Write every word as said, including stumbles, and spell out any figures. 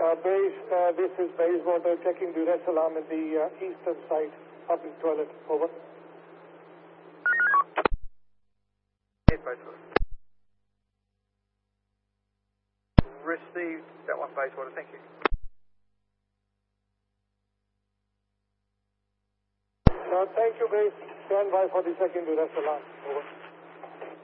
Uh, base, uh, this is Bayswater checking duress alarm in the uh, eastern side, public toilet. Over. Bayswater. Received that one, Bayswater, thank you. Uh, thank you, base. Stand by for the second duress alarm. Over.